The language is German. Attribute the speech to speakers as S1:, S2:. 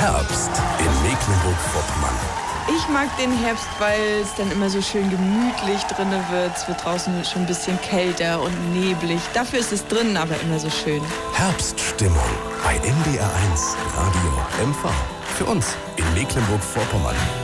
S1: Herbst in Mecklenburg-Vorpommern.
S2: Ich mag den Herbst, weil es dann immer so schön gemütlich drinnen wird. Es wird draußen schon ein bisschen kälter und neblig. Dafür ist es drinnen aber immer so schön.
S1: Herbststimmung bei NDR 1 Radio MV. Für uns in Mecklenburg-Vorpommern.